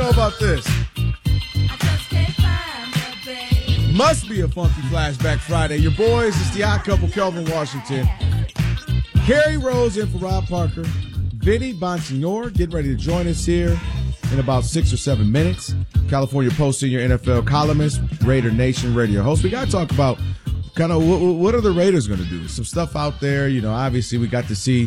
know about this? Must be a funky flashback Friday. Your boys, it's the odd couple, Kelvin Washington. Kerry Rose in for Rob Parker. Vinny Bonsignore getting ready to join us here in about 6 or 7 minutes. California Post senior NFL columnist, Raider Nation radio host. We got to talk about kind of what are the Raiders going to do? Some stuff out there. You know, obviously we got to see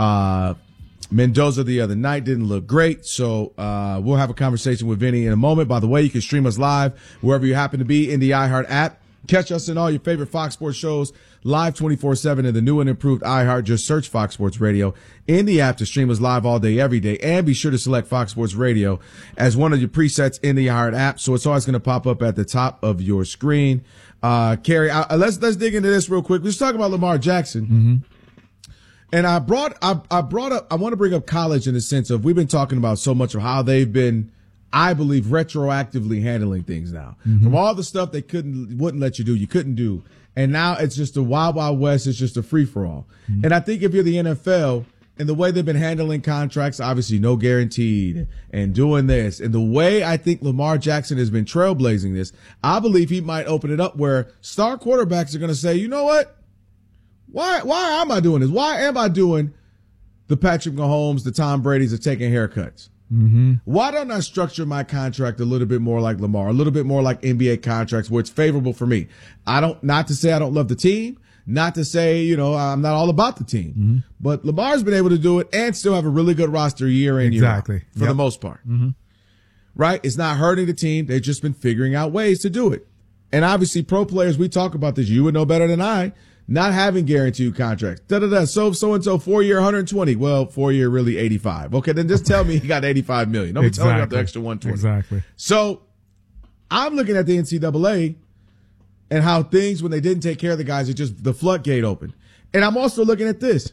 Mendoza the other night. Didn't look great. So we'll have a conversation with Vinny in a moment. By the way, you can stream us live wherever you happen to be in the iHeart app. Catch us in all your favorite Fox Sports shows live 24/7 in the new and improved iHeart. Just search Fox Sports Radio in the app to stream us live all day, every day. And be sure to select Fox Sports Radio as one of your presets in the iHeart app. So it's always going to pop up at the top of your screen. Kerry, let's dig into this real quick. Let's talk about Lamar Jackson. Mm-hmm. And I want to bring up college in the sense of we've been talking about so much of how they've been, I believe, retroactively handling things now. Mm-hmm. From all the stuff they wouldn't let you do, you couldn't do. And now it's just a wild, wild west. It's just a free for all. Mm-hmm. And I think if you're the NFL and the way they've been handling contracts, obviously no guaranteed and doing this, and the way I think Lamar Jackson has been trailblazing this, I believe he might open it up where star quarterbacks are going to say, you know what? Why am I doing this? Why am I doing the Patrick Mahomes, the Tom Brady's of taking haircuts? Mm-hmm. Why don't I structure my contract a little bit more like Lamar, a little bit more like NBA contracts where it's favorable for me? Not to say I don't love the team, not to say, you know, I'm not all about the team, mm-hmm. but Lamar's been able to do it and still have a really good roster year in, year out, for the most part. Mm-hmm. Right? It's not hurting the team. They've just been figuring out ways to do it. And obviously pro players, we talk about this. You would know better than I. Not having guaranteed contracts. So-and-so 4 year, 120. Well, 4 year, really 85. Okay, then just tell me he got 85 million. Don't be telling me about the extra 120. Exactly. So I'm looking at the NCAA and how things, when they didn't take care of the guys, it just, the floodgate opened. And I'm also looking at this.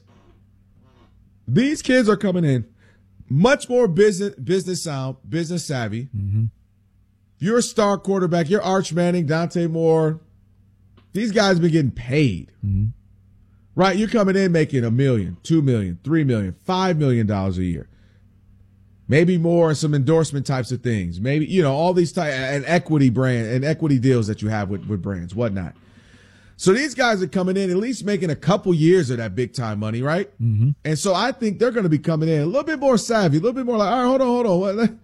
These kids are coming in much more business sound, business savvy. Mm-hmm. You're a star quarterback. You're Arch Manning, Dante Moore. These guys have been getting paid, mm-hmm. right? You're coming in making $1 million, $2 million, $3 million, $5 million a year, maybe more, and some endorsement types of things. Maybe, you know, all these and equity brand and equity deals that you have with brands, whatnot. So these guys are coming in at least making a couple years of that big time money, right? Mm-hmm. And so I think they're going to be coming in a little bit more savvy, a little bit more like, all right, hold on.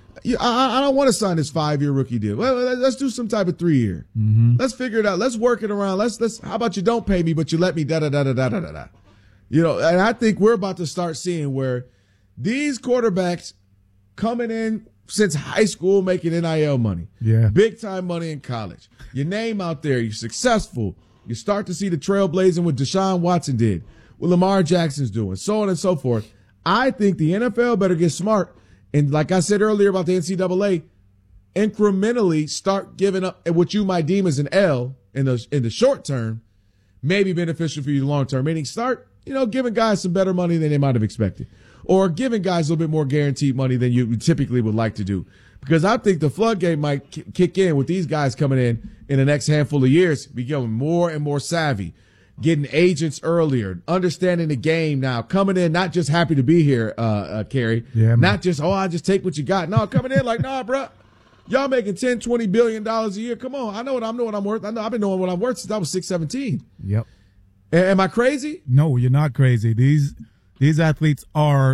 I don't want to sign this 5-year rookie deal. Well, let's do some type of 3-year. Mm-hmm. Let's figure it out. Let's work it around. How about you don't pay me, but you let me da-da-da-da-da-da-da. You know, and I think we're about to start seeing where these quarterbacks coming in since high school making NIL money. Yeah. Big time money in college. Your name out there. You're successful. You start to see the trailblazing what Deshaun Watson did, what Lamar Jackson's doing, so on and so forth. I think the NFL better get smart. And like I said earlier about the NCAA, incrementally start giving up what you might deem as an L in the short term, may be beneficial for you long term. Meaning start, you know, giving guys some better money than they might have expected, or giving guys a little bit more guaranteed money than you typically would like to do. Because I think the floodgate might kick in with these guys coming in the next handful of years, becoming more and more savvy. Getting agents earlier, understanding the game now, coming in not just happy to be here, Kerry. Yeah, not just, I just take what you got. No, coming in like, nah, bro, y'all making $10-20 billion a year. Come on, I know what I'm worth. I know I've been knowing what I'm worth since I was 6'17". Yep. Am I crazy? No, you're not crazy. These athletes are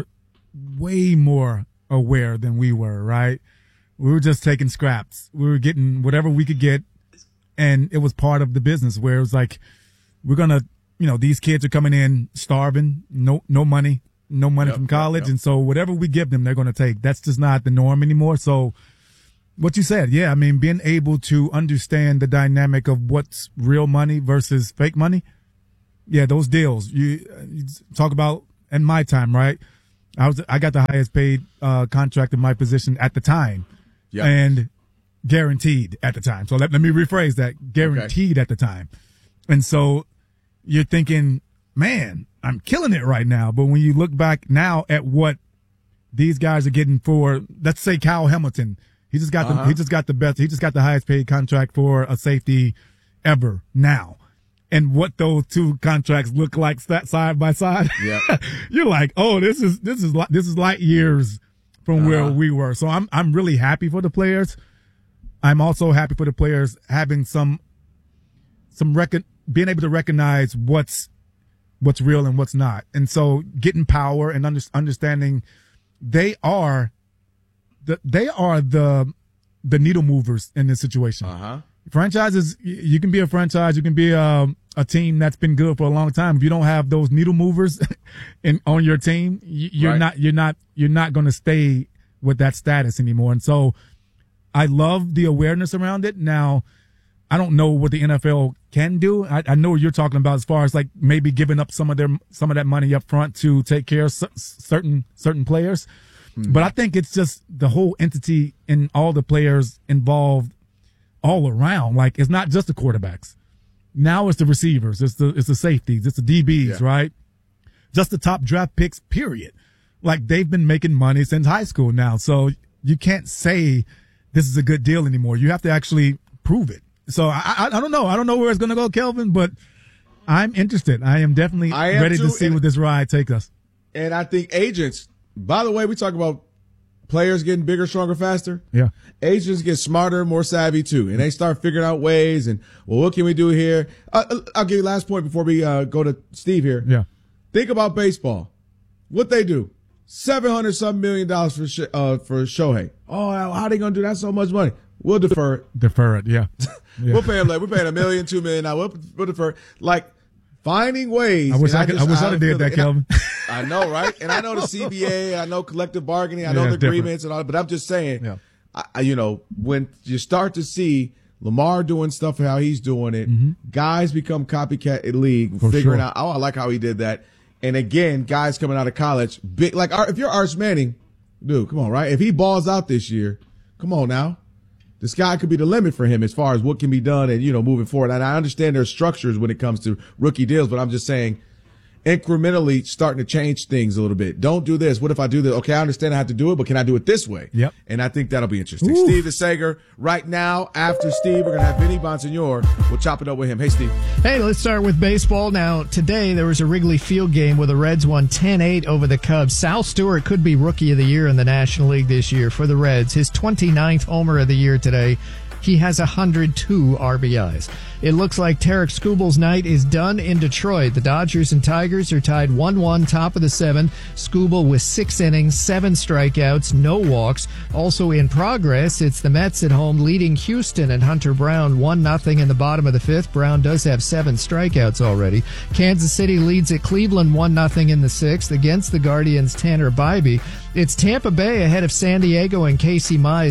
way more aware than we were, right? We were just taking scraps. We were getting whatever we could get, and it was part of the business where it was like, we're going to, you know, these kids are coming in starving, no money from college. Yep. And so whatever we give them, they're going to take. That's just not the norm anymore. So what you said, yeah, I mean, being able to understand the dynamic of what's real money versus fake money. Yeah, those deals you talk about in my time, right? I got the highest paid contract in my position at the time. Yep. And guaranteed at the time. So let me rephrase that. Guaranteed at the time. And so you're thinking, man, I'm killing it right now. But when you look back now at what these guys are getting for, let's say Kyle Hamilton, he just got the highest paid contract for a safety ever now. And what those two contracts look like side by side. Yeah. You're like, oh, this is light years from where we were. So I'm really happy for the players. I'm also happy for the players having being able to recognize what's real and what's not. And so getting power and understanding they are the needle movers in this situation. Franchises, you can be a franchise, you can be a team that's been good for a long time. If you don't have those needle movers on your team, you're not going to stay with that status anymore. And so I love the awareness around it. Now, I don't know what the NFL can do. I know what you're talking about as far as like maybe giving up some of that money up front to take care of certain players. Mm-hmm. But I think it's just the whole entity and all the players involved all around. Like, it's not just the quarterbacks. Now it's the receivers, it's the safeties, it's the DBs, right? Just the top draft picks, period. Like, they've been making money since high school now. So you can't say this is a good deal anymore. You have to actually prove it. So I don't know. I don't know where it's going to go, Kelvin, but I'm interested. I am definitely ready to see what this ride takes us. And I think agents, by the way, we talk about players getting bigger, stronger, faster. Yeah. Agents get smarter, more savvy too. And they start figuring out ways and, well, what can we do here? I'll give you last point before we go to Steve here. Yeah. Think about baseball. What they do. $700-something million for Shohei. Oh, how are they going to do that? So much money. We'll defer it. Defer it, yeah. We'll pay him later. We're paying $1 million, $2 million now. We'll defer. Like, finding ways. I wish I could have did that, Kelvin. I know, right? And I know the CBA, I know collective bargaining, I know the agreements and all that, but I'm just saying, when you start to see Lamar doing stuff how he's doing it, guys become copycat in league, figuring out, oh, I like how he did that. And again, guys coming out of college, big, like if you're Arch Manning, dude, come on, right? If he balls out this year, come on now. The sky could be the limit for him as far as what can be done and, moving forward. And I understand there's structures when it comes to rookie deals, but I'm just saying incrementally starting to change things a little bit. Don't do this. What if I do this? Okay, I understand I have to do it, but can I do it this way? Yep. And I think that'll be interesting. Ooh. Steve DeSager right now. After Steve, we're going to have Vinny Bonsignor. We'll chop it up with him. Hey, Steve. Hey, let's start with baseball. Now, today there was a Wrigley Field game where the Reds won 10-8 over the Cubs. Sal Stewart could be Rookie of the Year in the National League this year for the Reds. His 29th homer of the year today. He has 102 RBIs. It looks like Tarek Skubal's night is done in Detroit. The Dodgers and Tigers are tied 1-1, top of the 7th. Skubal with 6 innings, 7 strikeouts, no walks. Also in progress, it's the Mets at home leading Houston and Hunter Brown 1-0 in the bottom of the 5th. Brown does have 7 strikeouts already. Kansas City leads at Cleveland 1-0 in the 6th against the Guardians' Tanner Bybee. It's Tampa Bay ahead of San Diego and Casey Mize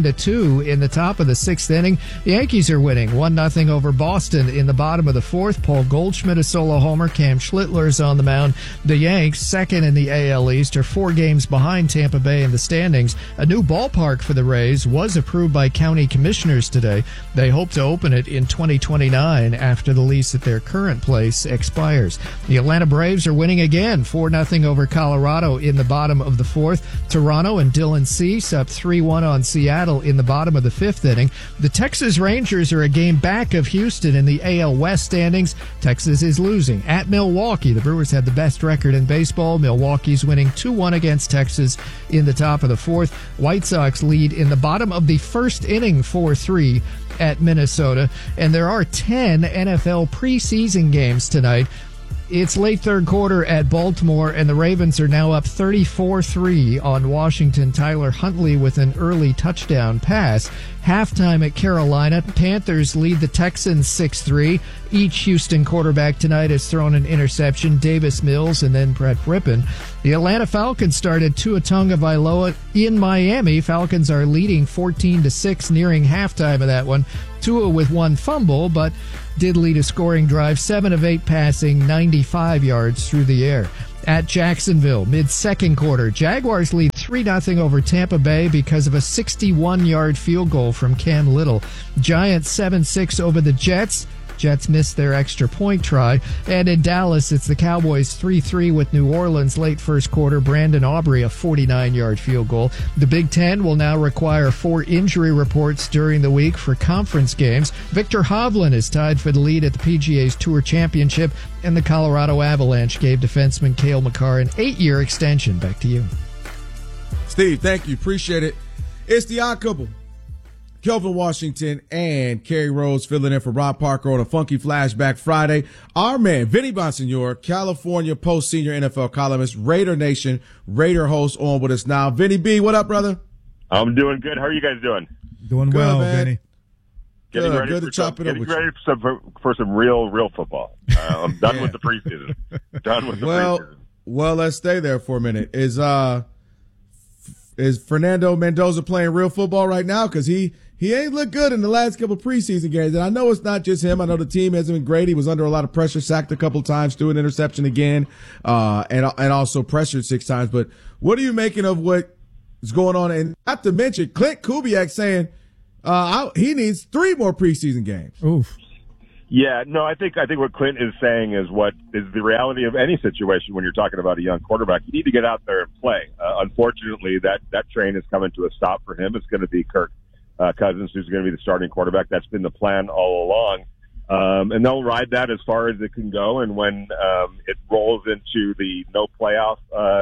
7-2 in the top of the 6th inning. The Yankees are winning 1-0 over Boston in the bottom of the 4th. Paul Goldschmidt a solo homer. Cam Schlittler's on the mound. The Yanks, second in the AL East, are 4 games behind Tampa Bay in the standings. A new ballpark for the Rays was approved by county commissioners today. They hope to open it in 2029 after the lease at their current place expires. The Atlanta Braves are winning again 4-0 over Colorado in the bottom of the 4th. Toronto and Dylan Cease up 3-1 on Seattle in the bottom of the 5th inning. The Texas Rangers are a game back of Houston in the AL West standings. Texas is losing at Milwaukee. The Brewers had the best record in baseball. Milwaukee's winning 2-1 against Texas in the top of the 4th. White Sox lead in the bottom of the 1st inning 4-3 at Minnesota. And there are 10 NFL preseason games tonight. It's late third quarter at Baltimore, and the Ravens are now up 34-3 on Washington. Tyler Huntley with an early touchdown pass. Halftime at Carolina, Panthers lead the Texans 6-3. Each Houston quarterback tonight has thrown an interception, Davis Mills and then Brett Rippon. The Atlanta Falcons started Tua Tagovailoa in Miami. Falcons are leading 14-6, nearing halftime of that one. Tua with 1 fumble, but did lead a scoring drive, 7 of 8 passing, 95 yards through the air. At Jacksonville, mid-second quarter, Jaguars lead 3-0 over Tampa Bay because of a 61-yard field goal from Cam Little. Giants 7-6 over the Jets. Jets missed their extra point try. And in Dallas, it's the Cowboys 3-3 with New Orleans late first quarter. Brandon Aubrey, a 49-yard field goal. The Big Ten will now require 4 injury reports during the week for conference games. Victor Hovland is tied for the lead at the PGA's Tour Championship, and the Colorado Avalanche gave defenseman Cale Makar an 8-year extension. Back to you. Steve, thank you. Appreciate it. It's the Odd Couple. Kelvin Washington and Kerry Rose filling in for Rob Parker on a Funky Flashback Friday. Our man, Vinny Bonsignore, California Post senior NFL columnist, Raider Nation, Raider host on with us now. Vinny B, what up, brother? I'm doing good. How are you guys doing? Doing Good, well, man. Vinny. Good to chop it up with you. For some real football. I'm done with the preseason. Done with the preseason. Well, let's stay there for a minute. Is Fernando Mendoza playing real football right now? Because he ain't looked good in the last couple preseason games. And I know it's not just him. I know the team hasn't been great. He was under a lot of pressure, sacked a couple times, threw an interception again, and also pressured 6 times. But what are you making of what is going on? And not to mention Clint Kubiak saying he needs 3 more preseason games. Oof. Yeah, no, I think what Clint is saying is what is the reality of any situation when you're talking about a young quarterback. You need to get out there and play. Unfortunately, that train is coming to a stop for him. It's going to be Kirk Cousins, who's going to be the starting quarterback. That's been the plan all along. And they'll ride that as far as it can go. And when it rolls into the no playoff,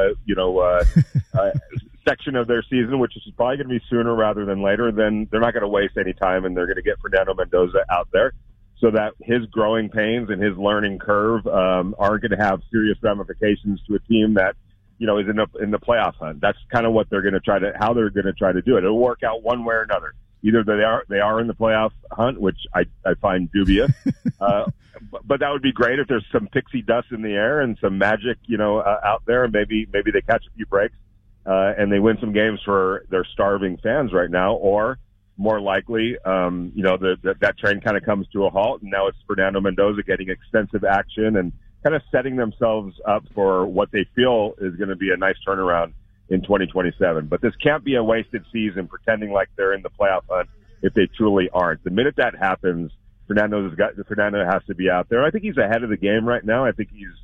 section of their season, which is probably going to be sooner rather than later, then they're not going to waste any time, and they're going to get Fernando Mendoza out there so that his growing pains and his learning curve aren't going to have serious ramifications to a team that, is in the playoff hunt. That's kind of what they're going to how they're going to try to do it. It'll work out one way or another. Either they are in the playoff hunt, which I find dubious, but that would be great if there's some pixie dust in the air and some magic, out there, and maybe they catch a few breaks and they win some games for their starving fans right now, or more likely, that train kind of comes to a halt, and now it's Fernando Mendoza getting extensive action and kind of setting themselves up for what they feel is going to be a nice turnaround in 2027. But this can't be a wasted season pretending like they're in the playoff hunt if they truly aren't. The minute that happens, Fernando has to be out there. I think he's ahead of the game right now. I think he's,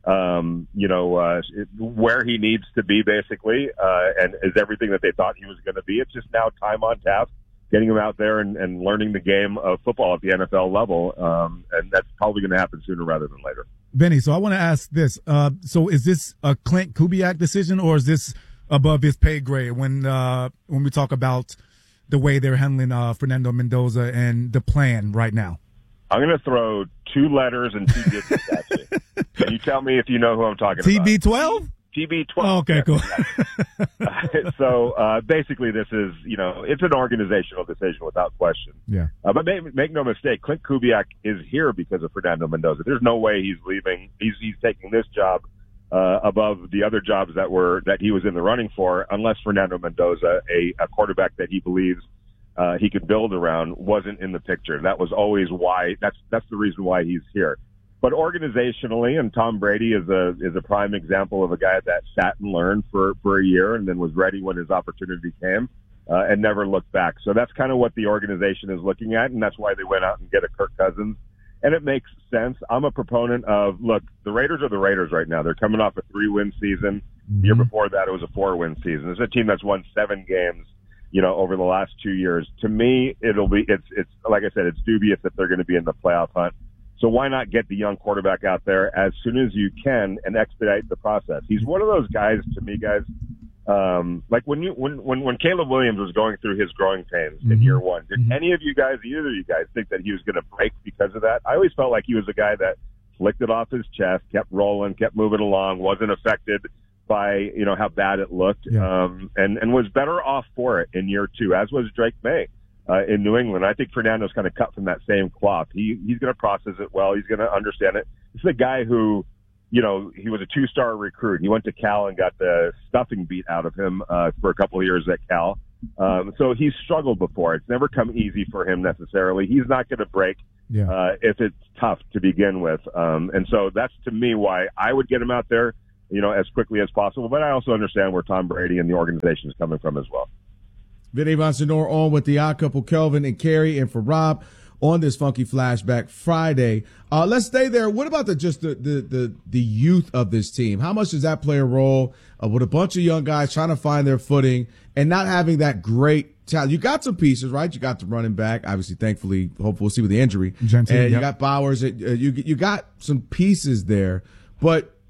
where he needs to be basically, and is everything that they thought he was going to be. It's just now time on task, getting him out there and learning the game of football at the NFL level. And that's probably going to happen sooner rather than later. Vinny, so I want to ask this. So is this a Clint Kubiak decision, or is this above his pay grade when we talk about the way they're handling Fernando Mendoza and the plan right now? I'm going to throw 2 letters and 2 digits at you. Can you tell me if you know who I'm talking about? TB12? TB12. Oh, okay, cool. So basically this is, it's an organizational decision without question. Yeah. But make no mistake, Clint Kubiak is here because of Fernando Mendoza. There's no way he's leaving. He's taking this job above the other jobs that he was in the running for, unless Fernando Mendoza, a quarterback that he believes he could build around, wasn't in the picture. That was always why. That's the reason why he's here. But organizationally, and Tom Brady is a prime example of a guy that sat and learned for a year and then was ready when his opportunity came and never looked back. So that's kind of what the organization is looking at, and that's why they went out and get a Kirk Cousins. And it makes sense. I'm a proponent of, look, the Raiders are the Raiders right now. They're coming off a 3-win season. The year before that, it was a 4-win season. It's a team that's won 7 games, over the last 2 years. To me, it's like I said, it's dubious that they're going to be in the playoff hunt. So why not get the young quarterback out there as soon as you can and expedite the process? He's one of those guys, to me, guys, like when Caleb Williams was going through his growing pains in year 1, did either of you guys think that he was going to break because of that? I always felt like he was a guy that flicked it off his chest, kept rolling, kept moving along, wasn't affected by, how bad it looked, and was better off for it in year 2, as was Drake May. In New England. I think Fernando's kind of cut from that same cloth. He's going to process it well. He's going to understand it. This is a guy who, he was a 2-star recruit. He went to Cal and got the stuffing beat out of him for a couple of years at Cal. So he's struggled before. It's never come easy for him necessarily. He's not going to break if it's tough to begin with. And so that's, to me, why I would get him out there, as quickly as possible. But I also understand where Tom Brady and the organization is coming from as well. Vinny Bonsignore on with the Odd Couple, Kelvin and Kerry, and for Rob on this Funky Flashback Friday. Let's stay there. What about the youth of this team? How much does that play a role with a bunch of young guys trying to find their footing and not having that great talent? You got some pieces, right? You got the running back, obviously, thankfully, hopefully we'll see with the injury. Gentile, and you got Bowers. You got some pieces there, but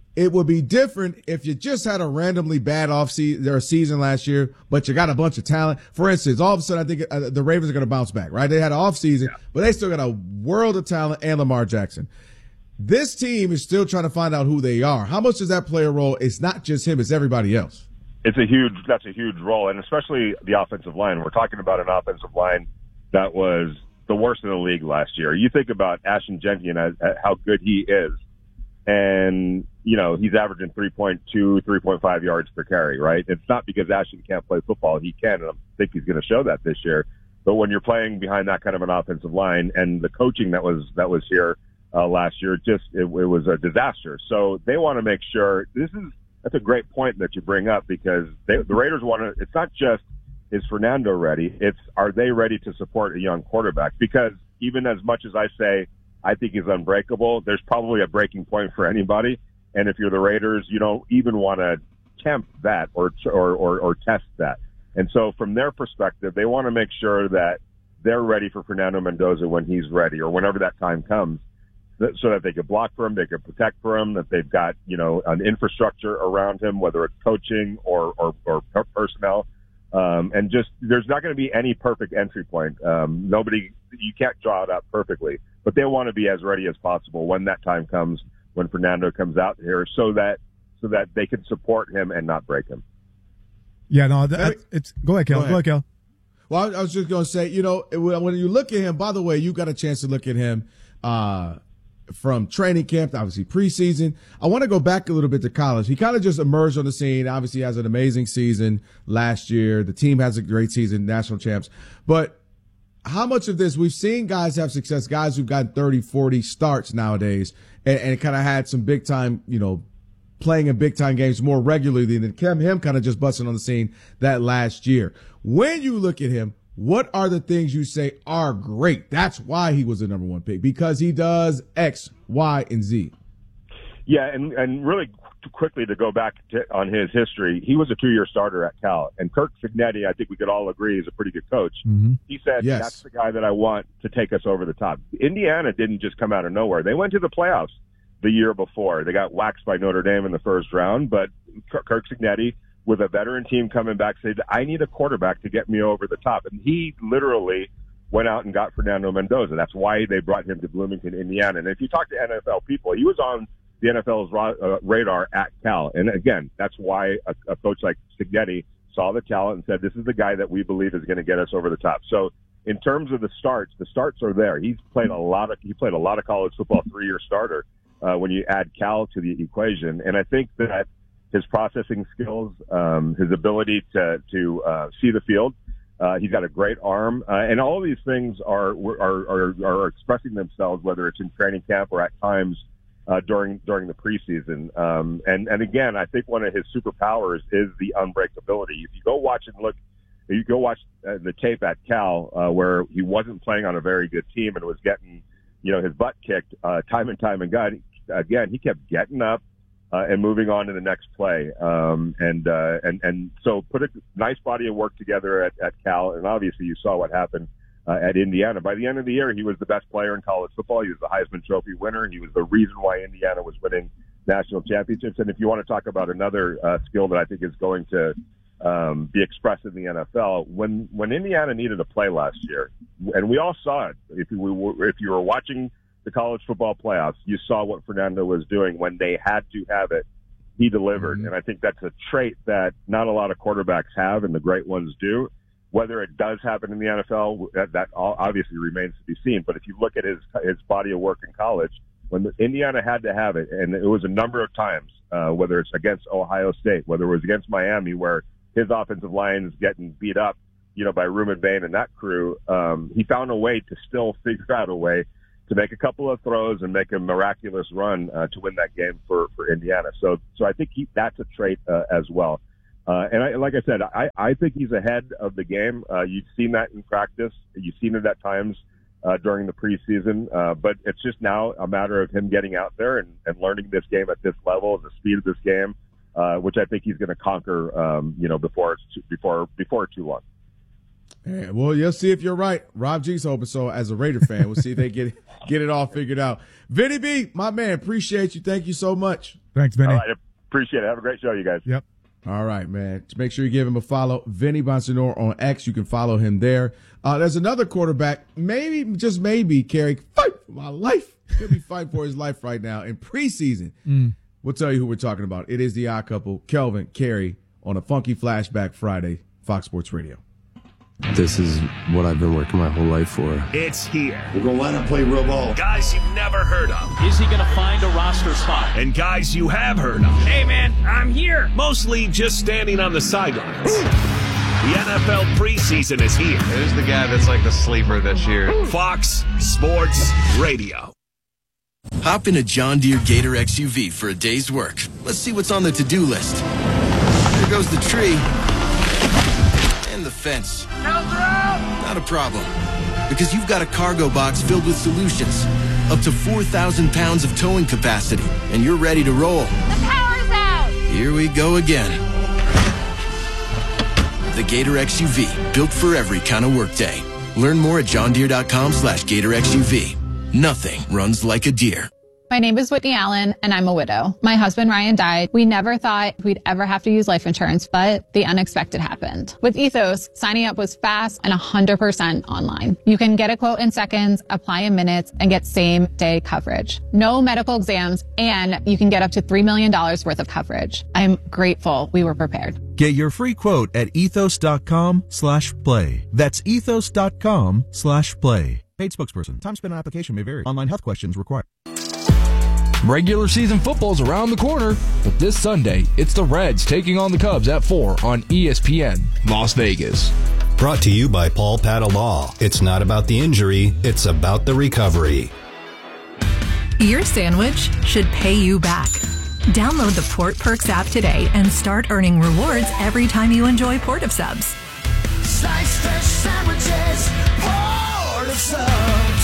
It would be different if you just had a randomly bad season last year, but you got a bunch of talent. For instance, all of a sudden, I think the Ravens are going to bounce back, right? They had an off season, but they still got a world of talent and Lamar Jackson. This team is still trying to find out who they are. How much does that play a role? It's not just him; it's everybody else. That's a huge role, and especially the offensive line. We're talking about an offensive line that was the worst in the league last year. You think about Ashton Jenkins, how good he is. And, he's averaging 3.2, 3.5 yards per carry, right? It's not because Ashton can't play football. He can, and I think he's going to show that this year. But when you're playing behind that kind of an offensive line and the coaching that was here last year, it was a disaster. So they want to make sure that's a great point that you bring up, because the Raiders want to, it's not just, is Fernando ready? It's, are they ready to support a young quarterback? Because even as much as I say, I think he's unbreakable, there's probably a breaking point for anybody. And if you're the Raiders, you don't even want to tempt that or test that. And so from their perspective, they want to make sure that they're ready for Fernando Mendoza when he's ready, or whenever that time comes, so that they could block for him, they could protect for him, that they've got, an infrastructure around him, whether it's coaching or personnel. And just, there's not going to be any perfect entry point. You can't draw it up perfectly, but they want to be as ready as possible when that time comes, when Fernando comes out here, so that they can support him and not break him. Yeah, no, it's go ahead, Kel. Go ahead, Kel. Well, I was just going to say, when you look at him, by the way, you got a chance to look at him, from training camp, obviously preseason. I want to go back a little bit to college. He kind of just emerged on the scene. Obviously has an amazing season last year. The team has a great season, national champs. But how much of this, we've seen guys have success, guys who've got 30, 40 starts nowadays, and kind of had some big time, playing in big time games more regularly than him kind of just busting on the scene that last year. When you look at him, what are the things you say are great? That's why he was the number one pick, because he does X, Y, and Z. Yeah, and really quickly to go back on his history, he was a 2-year starter at Cal. And Kirk Cignetti, I think we could all agree, is a pretty good coach. Mm-hmm. He said, yes, that's the guy that I want to take us over the top. Indiana didn't just come out of nowhere. They went to the playoffs the year before. They got waxed by Notre Dame in the first round, but Kirk Cignetti, with a veteran team coming back, said, I need a quarterback to get me over the top. And he literally went out and got Fernando Mendoza. That's why they brought him to Bloomington, Indiana. And if you talk to NFL people, he was on the NFL's radar at Cal. And again, that's why a coach like Cignetti saw the talent and said, this is the guy that we believe is going to get us over the top. So in terms of the starts are there. He played a lot of college football, 3-year starter, when you add Cal to the equation. And I think that his processing skills, his ability to see the field, he's got a great arm, and all of these things are expressing themselves, whether it's in training camp or at times during the preseason. And again, I think one of his superpowers is the unbreakability. If you go watch the tape at Cal, where he wasn't playing on a very good team and was getting, his butt kicked time and time again, he kept getting up and moving on to the next play. And so put a nice body of work together at Cal. And obviously you saw what happened at Indiana. By the end of the year, he was the best player in college football. He was the Heisman Trophy winner. He was the reason why Indiana was winning national championships. And if you want to talk about another skill that I think is going to be expressed in the NFL, when Indiana needed a play last year, and we all saw it, if you were watching the college football playoffs, you saw what Fernando was doing when they had to have it. He delivered. Mm-hmm. And I think that's a trait that not a lot of quarterbacks have, and the great ones do. Whether it does happen in the NFL, that obviously remains to be seen. But if you look at his body of work in college, when Indiana had to have it, and it was a number of times, whether it's against Ohio State, whether it was against Miami, where his offensive line is getting beat up, by Reuben Bain and that crew, he found a way to still figure out a way to make a couple of throws and make a miraculous run to win that game for Indiana. So I think that's a trait as well. And like I said, I think he's ahead of the game. You've seen that in practice. You've seen it at times during the preseason. But it's just now a matter of him getting out there and learning this game at this level, the speed of this game, which I think he's going to conquer, before too long. Yeah, well, you'll see if you're right. Rob G's hoping so as a Raider fan. We'll see if they get it all figured out. Vinny B, my man, appreciate you. Thank you so much. Thanks, Vinny. All right, appreciate it. Have a great show, you guys. Yep. All right, man. Make sure you give him a follow. Vinny Bonsignore on X. You can follow him there. There's another quarterback, maybe, just maybe, Kerry, fight for my life. Could be fighting for his life right now in preseason. We'll tell you who we're talking about. It is the odd couple, Kelvin, Kerry, on a Funky Flashback Friday, Fox Sports Radio. This is what I've been working my whole life for. It's here. We're going to line up, play real ball. Guys you've never heard of. Is he going to find a roster spot? And guys you have heard of. Hey, man, I'm here. Mostly just standing on the sidelines. The NFL preseason is here. Who's the guy that's like the sleeper this year? Fox Sports Radio. Hop in a John Deere Gator XUV for a day's work. Let's see what's on the to-do list. There goes the tree. And the fence. Not a problem. Because you've got a cargo box filled with solutions. Up to 4,000 pounds of towing capacity. And you're ready to roll. The power's out! Here we go again. The Gator XUV. Built for every kind of workday. Learn more at johndeere.com/Gator XUV. Nothing runs like a deer. My name is Whitney Allen, and I'm a widow. My husband, Ryan, died. We never thought we'd ever have to use life insurance, but the unexpected happened. With Ethos, signing up was fast and 100% online. You can get a quote in seconds, apply in minutes, and get same-day coverage. No medical exams, and you can get up to $3 million worth of coverage. I'm grateful we were prepared. Get your free quote at ethos.com/play. That's ethos.com/play. Paid spokesperson. Time spent on application may vary. Online health questions required. Regular season football's around the corner, but this Sunday, it's the Reds taking on the Cubs at 4 on ESPN, Las Vegas. Brought to you by Paul Patta Law. It's not about the injury, it's about the recovery. Your sandwich should pay you back. Download the Port Perks app today and start earning rewards every time you enjoy Port of Subs. Slice fresh sandwiches, Port of Subs.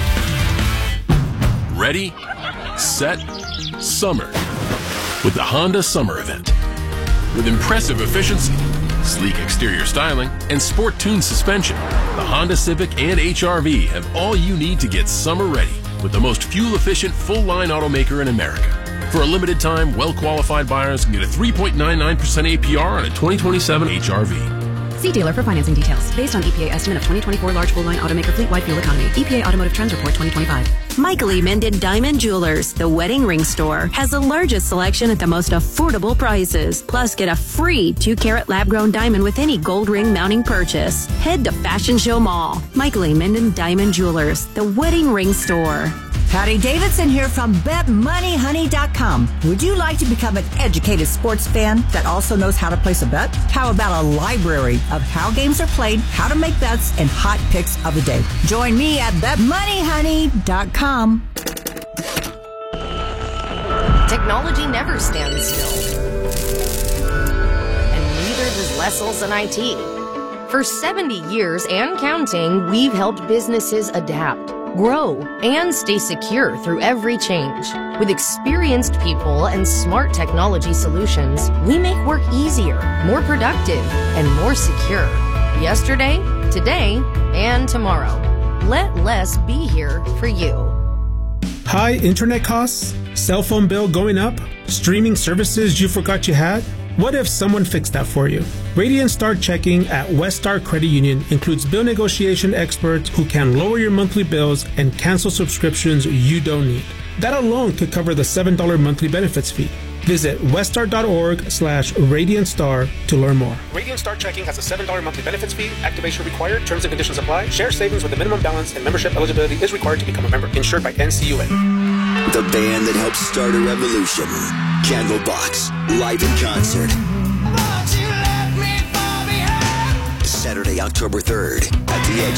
Ready, set, summer with the Honda Summer Event. With impressive efficiency, sleek exterior styling, and sport-tuned suspension, the Honda Civic and HR-V have all you need to get summer ready with the most fuel-efficient full-line automaker in America. For a limited time, well-qualified buyers can get a 3.99% APR on a 2027 HR-V. See dealer for financing details. Based on EPA estimate of 2024 large full-line automaker fleet-wide fuel economy. EPA Automotive Trends Report 2025. Michael E. Minden Diamond Jewelers, the wedding ring store, has the largest selection at the most affordable prices. Plus, get a free 2-carat lab-grown diamond with any gold ring mounting purchase. Head to Fashion Show Mall. Michael E. Minden Diamond Jewelers, the wedding ring store. Patty Davidson here from BetMoneyHoney.com. Would you like to become an educated sports fan that also knows how to place a bet? How about a library of how games are played, how to make bets, and hot picks of the day? Join me at BetMoneyHoney.com. Technology never stands still. And neither does Lessels and IT. For 70 years and counting, we've helped businesses adapt, grow, and stay secure through every change. With experienced people and smart technology solutions, we make work easier, more productive, and more secure. Yesterday, today, and tomorrow. Let less be here for you. High internet costs? Cell phone bill going up? Streaming services you forgot you had? What if someone fixed that for you? Radiant Star Checking at West Star Credit Union includes bill negotiation experts who can lower your monthly bills and cancel subscriptions you don't need. That alone could cover the $7 monthly benefits fee. Visit weststar.org/RadiantStar to learn more. Radiant Star Checking has a $7 monthly benefits fee. Activation required. Terms and conditions apply. Share savings with a minimum balance and membership eligibility is required to become a member. Insured by NCUA. The band that helped start a revolution. Candlebox, live in concert. Saturday, October 3rd at the Edge